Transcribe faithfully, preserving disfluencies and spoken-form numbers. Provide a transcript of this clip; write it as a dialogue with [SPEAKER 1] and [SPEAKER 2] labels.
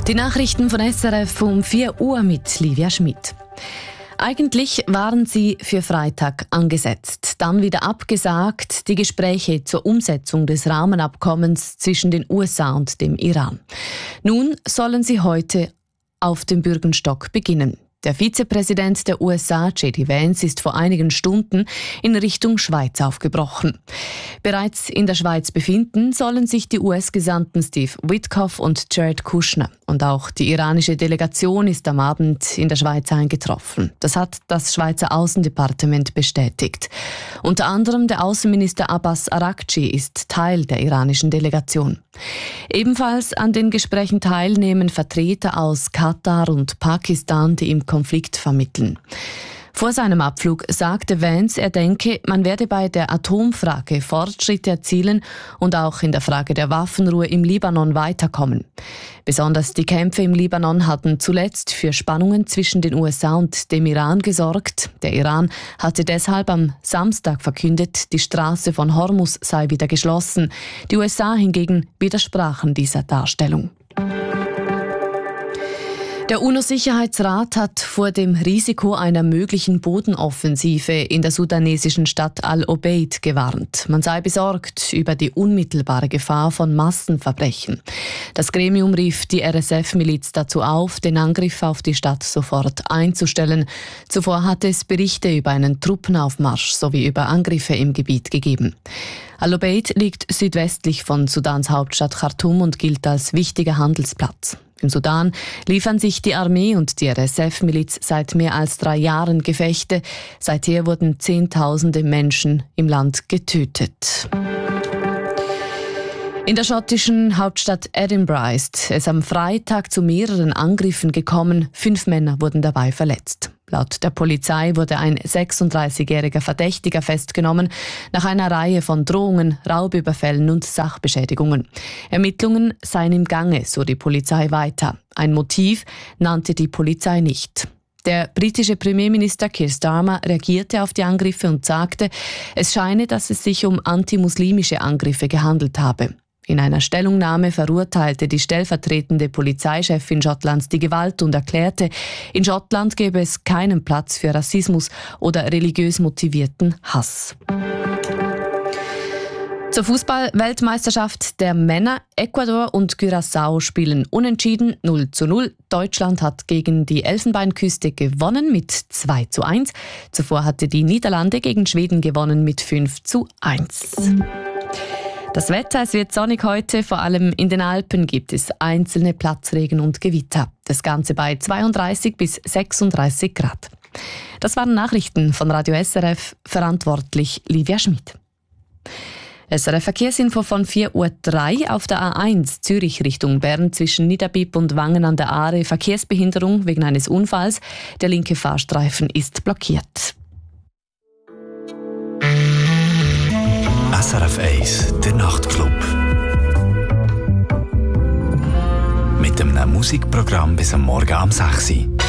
[SPEAKER 1] Die Nachrichten von S R F um vier Uhr mit Livia Schmidt. Eigentlich waren sie für Freitag angesetzt, dann wieder abgesagt, die Gespräche zur Umsetzung des Rahmenabkommens zwischen den U S A und dem Iran. Nun sollen sie heute auf dem Bürgenstock beginnen. Der Vizepräsident der U S A, J D Vance, ist vor einigen Stunden in Richtung Schweiz aufgebrochen. Bereits in der Schweiz befinden sollen sich die U S-Gesandten Steve Witkoff und Jared Kushner. Und auch die iranische Delegation ist am Abend in der Schweiz eingetroffen. Das hat das Schweizer Außendepartement bestätigt. Unter anderem der Außenminister Abbas Araghchi ist Teil der iranischen Delegation. Ebenfalls an den Gesprächen teilnehmen Vertreter aus Katar und Pakistan, die im Konflikt vermitteln. Vor seinem Abflug sagte Vance, er denke, man werde bei der Atomfrage Fortschritte erzielen und auch in der Frage der Waffenruhe im Libanon weiterkommen. Besonders die Kämpfe im Libanon hatten zuletzt für Spannungen zwischen den U S A und dem Iran gesorgt. Der Iran hatte deshalb am Samstag verkündet, die Straße von Hormuz sei wieder geschlossen. Die U S A hingegen widersprachen dieser Darstellung. Der UNO-Sicherheitsrat hat vor dem Risiko einer möglichen Bodenoffensive in der sudanesischen Stadt Al-Obeid gewarnt. Man sei besorgt über die unmittelbare Gefahr von Massenverbrechen. Das Gremium rief die R S F-Miliz dazu auf, den Angriff auf die Stadt sofort einzustellen. Zuvor hatte es Berichte über einen Truppenaufmarsch sowie über Angriffe im Gebiet gegeben. Al-Obeid liegt südwestlich von Sudans Hauptstadt Khartoum und gilt als wichtiger Handelsplatz. Im Sudan liefern sich die Armee und die R S F-Miliz seit mehr als drei Jahren Gefechte. Seither wurden Zehntausende Menschen im Land getötet. In der schottischen Hauptstadt Edinburgh ist es am Freitag zu mehreren Angriffen gekommen. Fünf Männer wurden dabei verletzt. Laut der Polizei wurde ein sechsunddreißigjähriger Verdächtiger festgenommen nach einer Reihe von Drohungen, Raubüberfällen und Sachbeschädigungen. Ermittlungen seien im Gange, so die Polizei weiter. Ein Motiv nannte die Polizei nicht. Der britische Premierminister Keir Starmer reagierte auf die Angriffe und sagte, es scheine, dass es sich um antimuslimische Angriffe gehandelt habe. In einer Stellungnahme verurteilte die stellvertretende Polizeichefin Schottlands die Gewalt und erklärte, in Schottland gebe es keinen Platz für Rassismus oder religiös motivierten Hass. Zur Fußball-Weltmeisterschaft der Männer. Ecuador und Curaçao spielen unentschieden null zu null. Deutschland hat gegen die Elfenbeinküste gewonnen mit zwei zu eins. Zuvor hatte die Niederlande gegen Schweden gewonnen mit fünf zu eins. Das Wetter, es wird sonnig heute, vor allem in den Alpen gibt es einzelne Platzregen und Gewitter. Das Ganze bei zweiunddreißig bis sechsunddreißig Grad. Das waren Nachrichten von Radio S R F, verantwortlich Livia Schmidt. S R F Verkehrsinfo von vier Uhr drei auf der A eins Zürich Richtung Bern zwischen Niederbipp und Wangen an der Aare. Verkehrsbehinderung wegen eines Unfalls. Der linke Fahrstreifen ist blockiert.
[SPEAKER 2] S R F eins, der Nachtclub. Mit einem Musikprogramm bis am Morgen um sechs Uhr.